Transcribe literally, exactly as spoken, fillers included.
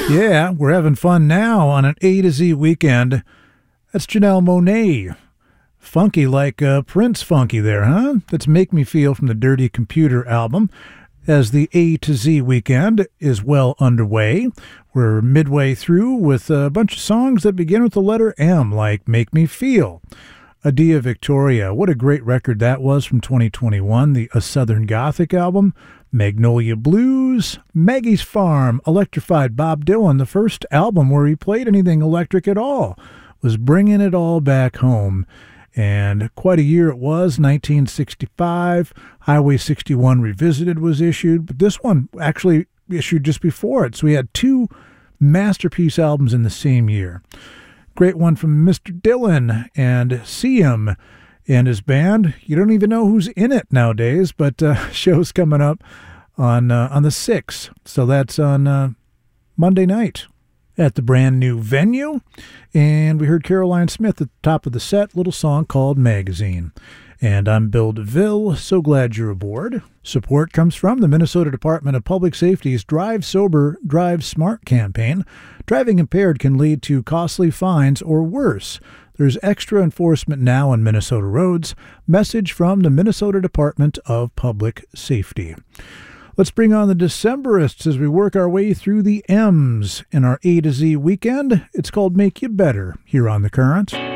Yeah, we're having fun now on an A to Z weekend. That's Janelle Monáe. Funky like uh, Prince funky there, huh? That's Make Me Feel from the Dirty Computer album. As the A to Z weekend is well underway, we're midway through with a bunch of songs that begin with the letter M, like Make Me Feel. Adia Victoria, what a great record that was from twenty twenty-one, the A Southern Gothic album. Magnolia Blues, Maggie's Farm, Electrified Bob Dylan, the first album where he played anything electric at all, was bringing it all back home. And quite a year it was, nineteen sixty-five. Highway sixty-one Revisited was issued, but this one actually issued just before it. So we had two masterpiece albums in the same year. Great one from Mister Dylan and C M and his band. You don't even know who's in it nowadays, but uh, show's coming up on uh, on the sixth. So that's on uh, Monday night at the brand new venue. And we heard Caroline Smith at the top of the set, little song called Magazine. And I'm Bill DeVille. So glad you're aboard. Support comes from the Minnesota Department of Public Safety's Drive Sober, Drive Smart campaign. Driving impaired can lead to costly fines or worse. There's extra enforcement now on Minnesota roads. Message from the Minnesota Department of Public Safety. Let's bring on the Decemberists as we work our way through the M's in our A to Z weekend. It's called Make You Better here on The Current.